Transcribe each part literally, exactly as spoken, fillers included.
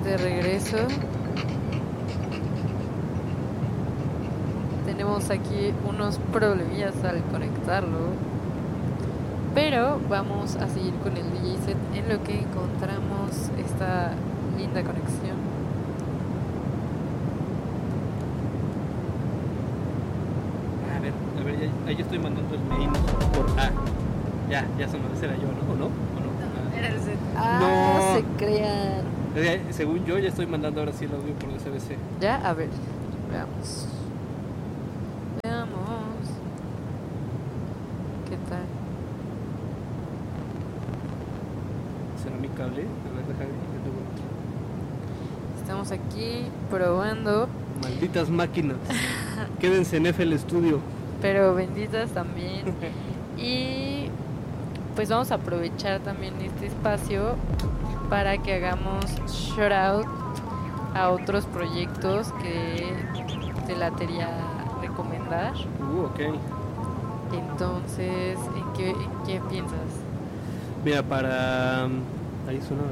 de regreso. Tenemos aquí unos problemillas al conectarlo, pero vamos a seguir con el D J set en lo que encontramos esta linda conexión. A ver, a ver, ya, ahí yo estoy mandando el mail por A. Ya, ya sonó, ese era yo, ¿no? ¿O no? ¿O no? No, era el set. Ah, No. se crean. Eh, Según yo, ya estoy mandando ahora sí el audio por U S B C. Ya, a ver, veamos. Veamos. ¿Qué tal? ¿Será mi cable? A ver, deja de Estamos aquí probando. Malditas máquinas. Quédense en F L Studio. Pero benditas también. Y pues vamos a aprovechar también este espacio para que hagamos shout out a otros proyectos que te latería recomendar. Uh, ok. Entonces, ¿en qué, en qué piensas? Mira, para... Ahí suena...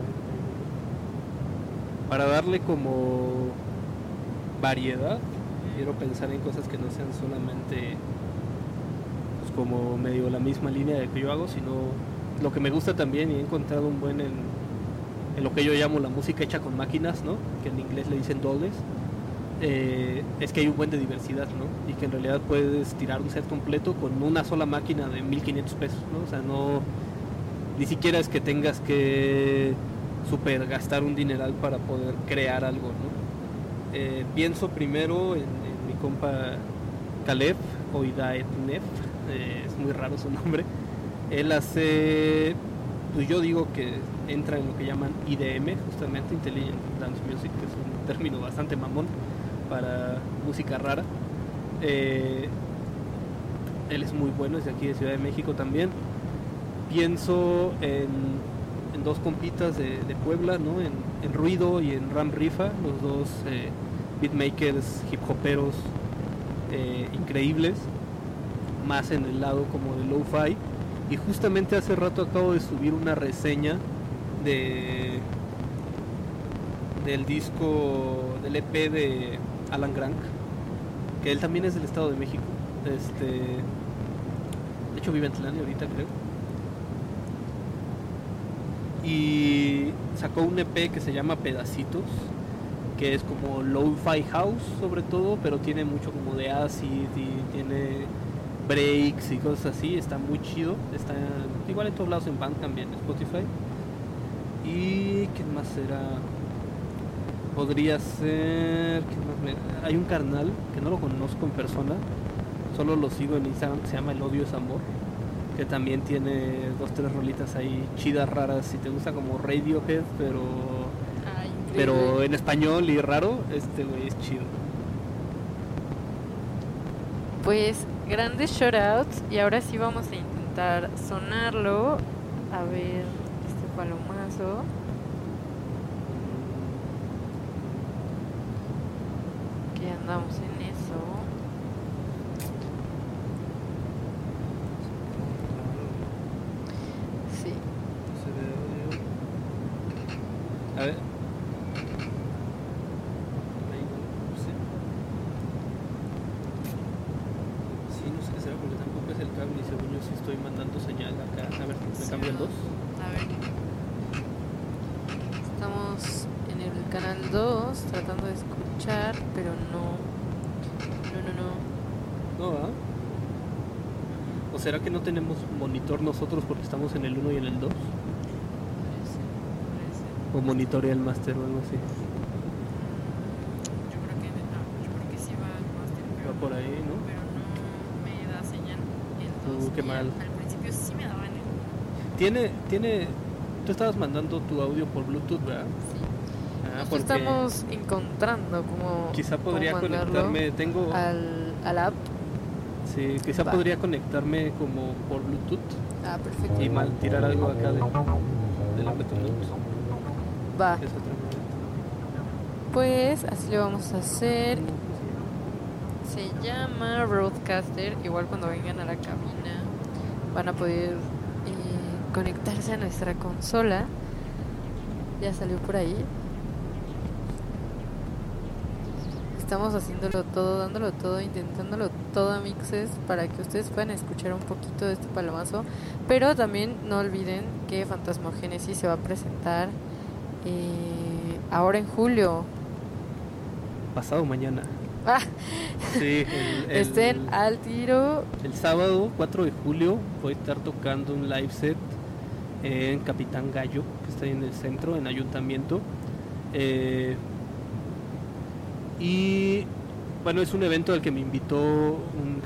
Para darle como variedad, quiero pensar en cosas que no sean solamente pues, como medio la misma línea de que yo hago, sino lo que me gusta también, y he encontrado un buen en, en lo que yo llamo la música hecha con máquinas, ¿no? Que en inglés le dicen dolls. Eh, es que hay un buen de diversidad, ¿no? Y que en realidad puedes tirar un set completo con una sola máquina de mil quinientos pesos, ¿no? O sea, no... Ni siquiera es que tengas que super gastar un dineral para poder crear algo, ¿no? Eh, pienso primero en, en mi compa Caleb Oidaetnev, eh, es muy raro su nombre. Él hace, pues yo digo que entra en lo que llaman I D M, justamente Intelligent Dance Music, que es un término bastante mamón para música rara. Eh, él es muy bueno, es de aquí de Ciudad de México también. Pienso en, en dos compitas de, de Puebla, ¿no? En, en Ruido y en Ram Rifa, los dos eh, beatmakers, hip hoperos eh, increíbles, más en el lado como de lo-fi. Y justamente hace rato acabo de subir una reseña de del disco, del E P de Alan Grank, que él también es del Estado de México. Este, de hecho vive en Tlania ahorita, creo. Y sacó un E P que se llama Pedacitos, que es como lo-fi house sobre todo, pero tiene mucho como de acid y tiene breaks y cosas así. Está muy chido, está igual en todos lados, en Bandcamp también, en Spotify. Y ¿qué más será? Podría ser... ¿qué más me... Hay un carnal que no lo conozco en persona, solo lo sigo en Instagram, que se llama El Odio es Amor, que también tiene dos, tres rolitas ahí chidas, raras. Si te gusta como Radiohead, pero Ay, pero en español y raro, este güey es chido. Pues grandes shoutouts, y ahora sí vamos a intentar sonarlo. A ver, este palomazo. Que andamos en eso. Sí. A ver. Sí, no sé qué será porque tampoco es el cable y según yo sí estoy mandando señal acá. A ver, me cambian dos. A ver. Estamos en el canal dos tratando de escuchar, pero no. No, no, no. No, ¿ah? ¿O será que no tenemos monitor nosotros porque estamos en el uno y en el dos? Parece, parece. O monitorea el máster o algo así. Yo creo que no, yo creo que sí va al máster, pero Va por ahí, ¿no? pero no me da señal. El Uh, dos, qué y mal. Al, al principio sí me daba en el. Tiene, tiene... Tú estabas mandando tu audio por Bluetooth, ¿verdad? Sí. Ah, Nos porque estamos encontrando como. quizá podría cómo mandarlo conectarme, tengo... Al, al app. Sí, quizá Va. podría conectarme como por Bluetooth Ah, perfecto. y mal tirar algo acá de, de la Bluetooth. Va. Es otra manera. Pues así lo vamos a hacer. Se llama Roadcaster. Igual cuando vengan a la cabina van a poder eh, conectarse a nuestra consola. Ya salió por ahí. estamos haciéndolo todo, dándolo todo, intentándolo todo, mixes, para que ustedes puedan escuchar un poquito de este palomazo. Pero también no olviden que Fantasmogénesis se va a presentar eh, ahora en julio. Pasado mañana. Ah. Sí, el, el, estén al tiro. El sábado cuatro de julio voy a estar tocando un live set en Capitán Gallo, que está ahí en el centro, en Ayuntamiento. Eh, y bueno, es un evento al que me invitó un